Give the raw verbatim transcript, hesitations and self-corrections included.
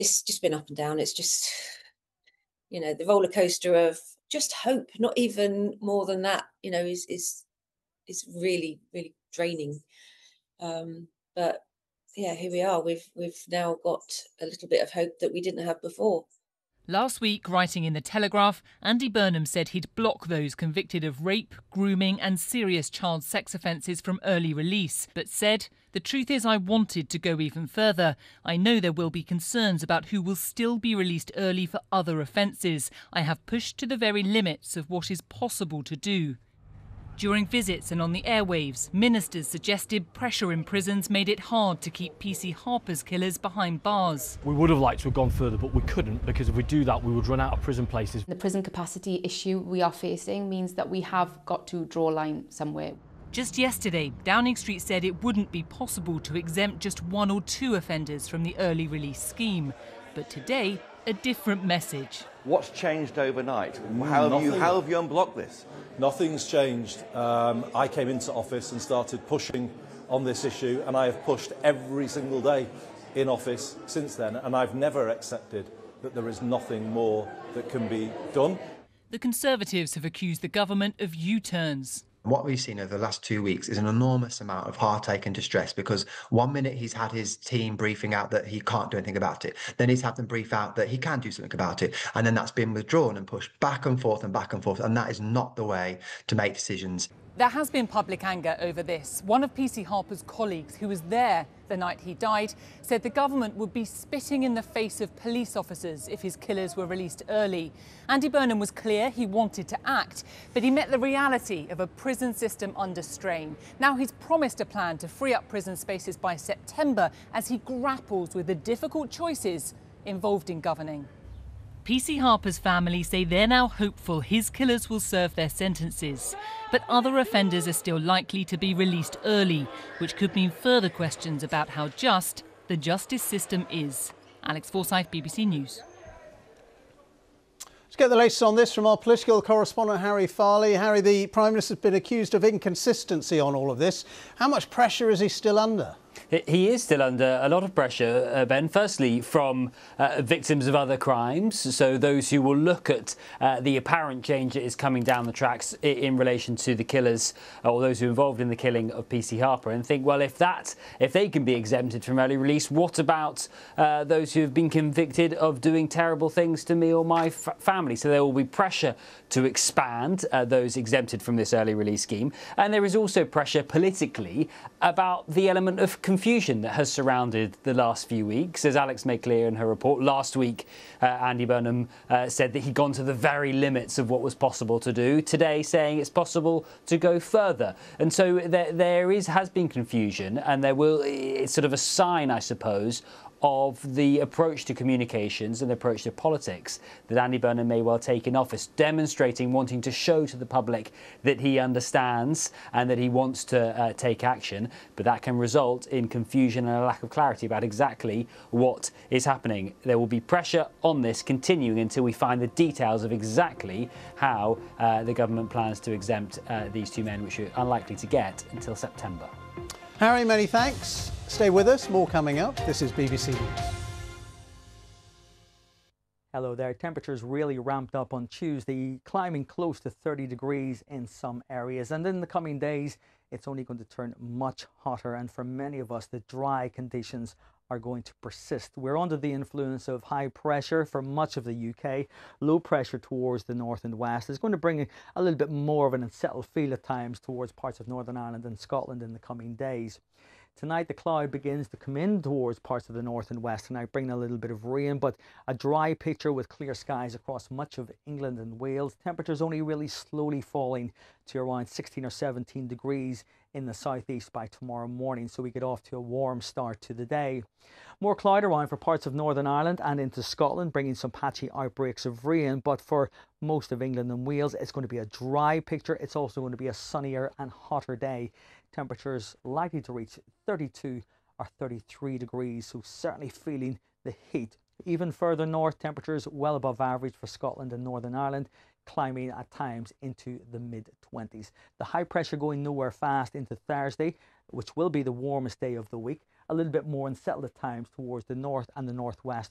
it's just been up and down. It's just, you know, the roller coaster of just hope, not even more than that, you know, is is is really, really draining. Um, but yeah, here we are. We've we've now got a little bit of hope that we didn't have before. Last week, writing in The Telegraph, Andy Burnham said he'd block those convicted of rape, grooming and serious child sex offences from early release, but said, "The truth is I wanted to go even further. I know there will be concerns about who will still be released early for other offences. I have pushed to the very limits of what is possible to do." During visits and on the airwaves, ministers suggested pressure in prisons made it hard to keep P C Harper's killers behind bars. We would have liked to have gone further, but we couldn't, because if we do that, we would run out of prison places. The prison capacity issue we are facing means that we have got to draw a line somewhere. Just yesterday, Downing Street said it wouldn't be possible to exempt just one or two offenders from the early release scheme. But today, a different message. What's changed overnight? How have, you, how have you unblocked this? Nothing's changed. Um, I came into office and started pushing on this issue, and I have pushed every single day in office since then, and I've never accepted that there is nothing more that can be done. The Conservatives have accused the government of U-turns. What we've seen over the last two weeks is an enormous amount of heartache and distress, because one minute he's had his team briefing out that he can't do anything about it. Then he's had them brief out that he can do something about it. And then that's been withdrawn and pushed back and forth and back and forth. And that is not the way to make decisions. There has been public anger over this. One of P C Harper's colleagues, who was there the night he died, said the government would be spitting in the face of police officers if his killers were released early. Andy Burnham was clear he wanted to act, but he met the reality of a prison system under strain. Now he's promised a plan to free up prison spaces by September as he grapples with the difficult choices involved in governing. P C Harper's family say they're now hopeful his killers will serve their sentences. But other offenders are still likely to be released early, which could mean further questions about how just the justice system is. Alex Forsyth, B B C News. Let's get the latest on this from our political correspondent Harry Farley. Harry, the Prime Minister's been accused of inconsistency on all of this. How much pressure is he still under? He is still under a lot of pressure, uh, Ben, firstly from uh, victims of other crimes, so those who will look at uh, the apparent change that is coming down the tracks in, in relation to the killers, or those who are involved in the killing of P C Harper, and think, well, if that, if they can be exempted from early release, what about uh, those who have been convicted of doing terrible things to me or my f family? So there will be pressure to expand uh, those exempted from this early release scheme, and there is also pressure politically about the element of confusion that has surrounded the last few weeks. As Alex made clear in her report, last week uh, Andy Burnham uh, said that he'd gone to the very limits of what was possible to do. Today saying it's possible to go further. And so there, there is has been confusion, and there will, it's sort of a sign, I suppose, of the approach to communications and the approach to politics that Andy Burnham may well take in office, demonstrating, wanting to show to the public that he understands and that he wants to uh, take action. But that can result in confusion and a lack of clarity about exactly what is happening. There will be pressure on this continuing until we find the details of exactly how uh, the government plans to exempt uh, these two men, which are unlikely to get until September. Harry, many thanks. Stay with us, more coming up. This is B B C News. Hello there. Temperatures really ramped up on Tuesday, climbing close to thirty degrees in some areas. And in the coming days, it's only going to turn much hotter. And for many of us, the dry conditions are going to persist. We're under the influence of high pressure for much of the U K. Low pressure towards the north and west is going to bring a little bit more of an unsettled feel at times towards parts of Northern Ireland and Scotland in the coming days. Tonight the cloud begins to come in towards parts of the north and west tonight, bringing a little bit of rain, but a dry picture with clear skies across much of England and Wales. Temperatures only really slowly falling to around sixteen or seventeen degrees in the southeast by tomorrow morning, so we get off to a warm start to the day. More cloud around for parts of Northern Ireland and into Scotland, bringing some patchy outbreaks of rain, but for most of England and Wales it's going to be a dry picture. It's also going to be a sunnier and hotter day. Temperatures likely to reach thirty-two or thirty-three degrees, so certainly feeling the heat. Even further north, temperatures well above average for Scotland and Northern Ireland, climbing at times into the mid twenties. The high pressure going nowhere fast into Thursday, which will be the warmest day of the week. A little bit more unsettled at times towards the north and the northwest